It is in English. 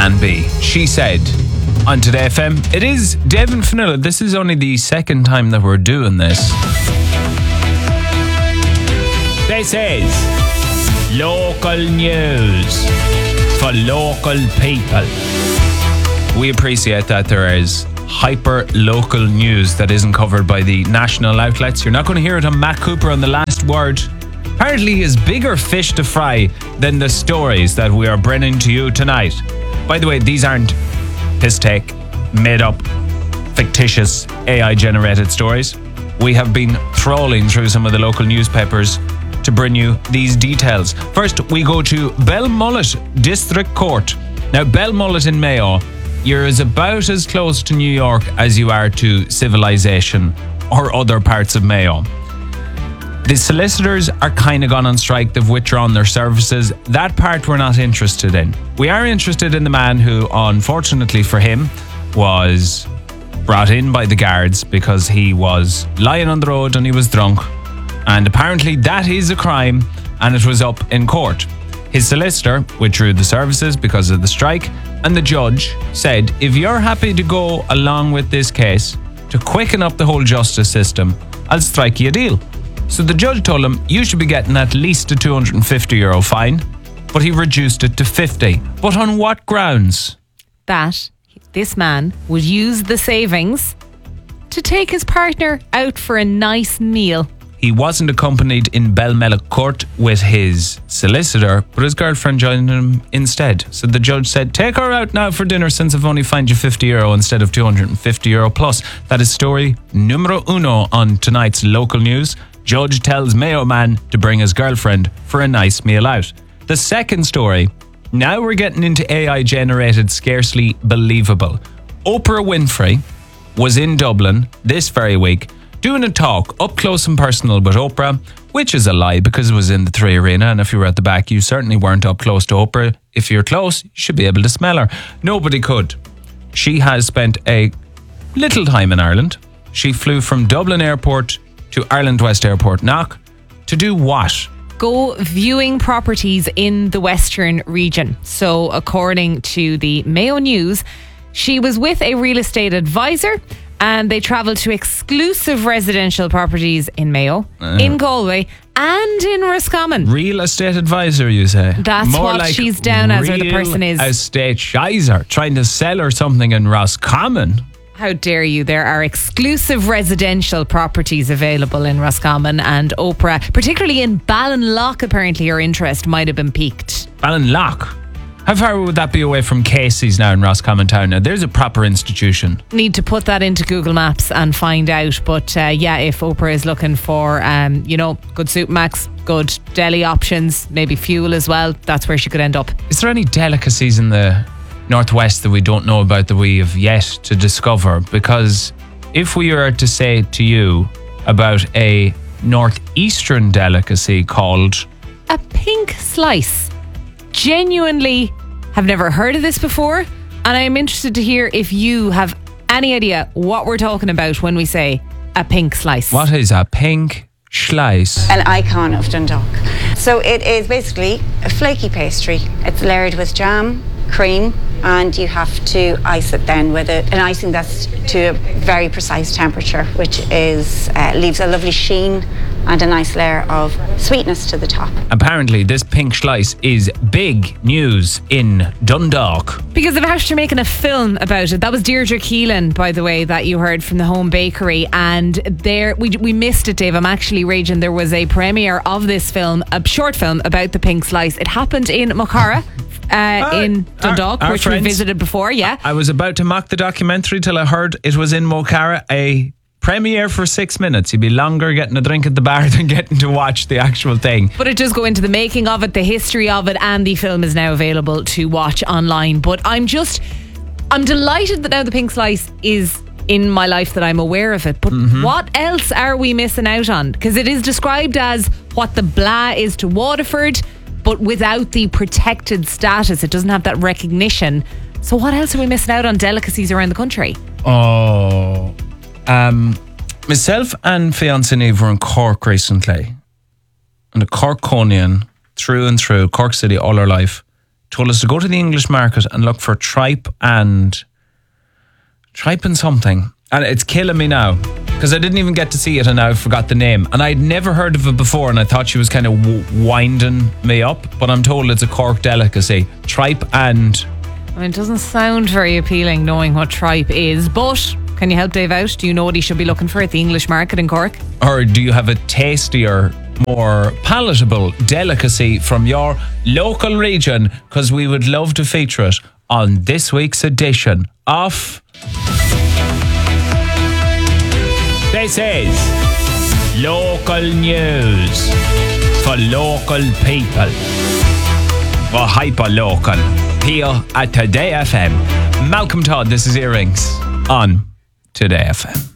Plan B. She said on Today FM. It is Dave and Fionnuala. This is only the second time that we're doing this. This is local news for local people. We appreciate that there is hyper-local news that isn't covered by the national outlets. You're not going to hear it on Matt Cooper on The Last Word. Apparently he has bigger fish to fry than the stories that we are bringing to you tonight. By the way, these aren't piss take, made up, fictitious, AI-generated stories. We have been trawling through some of the local newspapers to bring you these details. First, we go to Belmullet District Court. Now, Belmullet in Mayo, you're about as close to New York as you are to civilization or other parts of Mayo. The solicitors are kind of gone on strike. They've withdrawn their services. That part we're not interested in. We are interested in the man who, unfortunately for him, was brought in by the guards because he was lying on the road and he was drunk. And apparently that is a crime and it was up in court. His solicitor withdrew the services because of the strike, and the judge said, if you're happy to go along with this case to quicken up the whole justice system, I'll strike you a deal. So the judge told him, you should be getting at least a €250 fine, but he reduced it to 50. But on what grounds? That this man would use the savings to take his partner out for a nice meal. He wasn't accompanied in Belmullet Court with his solicitor, but his girlfriend joined him instead. So the judge said, take her out now for dinner since I've only fined you €50 instead of €250 plus. That is story numero uno on tonight's local news. Judge tells Mayo man to bring his girlfriend for a nice meal out. The second story, now we're getting into AI generated scarcely believable. Oprah Winfrey was in Dublin this very week doing a talk up close and personal with Oprah, which is a lie because it was in the 3 Arena, and if you were at the back you certainly weren't up close to Oprah. If you're close, you should be able to smell her. Nobody could. She has spent a little time in Ireland. She flew from Dublin Airport to Ireland West Airport Knock to do what? Go viewing properties in the Western region. So according to the Mayo News, she was with a real estate advisor and they travelled to exclusive residential properties in Mayo, in Galway and in Roscommon. Real estate advisor, you say? That's more what like she's down as, or the person is. Real estate shizer, trying to sell her something in Roscommon. How dare you? There are exclusive residential properties available in Roscommon, and Oprah, particularly in Ballinlough, apparently her interest might have been piqued. Ballinlough? How far would that be away from Casey's now in Roscommon Town? Now, there's a proper institution. Need to put that into Google Maps and find out. But yeah, if Oprah is looking for, good Supermax, good deli options, maybe fuel as well, that's where she could end up. Is there any delicacies in the Northwest that we don't know about that we have yet to discover? Because if we were to say to you about a northeastern delicacy called a pink slice, genuinely have never heard of this before, and I'm interested to hear if you have any idea what we're talking about when we say a pink slice. What is a pink slice? An icon of Dundalk. So it is basically a flaky pastry. It's layered with jam, cream, and you have to ice it then with an icing that's to a very precise temperature, which is leaves a lovely sheen and a nice layer of sweetness to the top. Apparently this pink slice is big news in Dundalk because they've actually making a film about it. That was Deirdre Keelan, by the way, that you heard from the Home Bakery, and there we missed it, Dave. I'm actually raging. There was a premiere of this film, a short film about the pink slice. It happened in Mocara. In Dundalk, our which friends, we visited before, yeah. I was about to mock the documentary till I heard it was in Mocara, a premiere for 6 minutes. You'd be longer getting a drink at the bar than getting to watch the actual thing. But it does go into the making of it, the history of it, and the film is now available to watch online. But I'm delighted that now the pink slice is in my life, that I'm aware of it. But what else are we missing out on? Because it is described as what the blah is to Waterford, but without the protected status. It doesn't have that recognition. So what else are we missing out on delicacies around the country? Myself and fiancé Niamh were in Cork recently, and a Corkonian through and through, Cork City all our life, told us to go to the English market and look for tripe and something. And it's killing me now because I didn't even get to see it and now I forgot the name. And I'd never heard of it before and I thought she was kind of winding me up. But I'm told it's a Cork delicacy. Tripe and... I mean, it doesn't sound very appealing knowing what tripe is, but can you help Dave out? Do you know what he should be looking for at the English market in Cork? Or do you have a tastier, more palatable delicacy from your local region? Because we would love to feature it on this week's edition of... This is local news for local people. Or hyper-local. Here at Today FM. Malcolm Todd, this is Earrings on Today FM.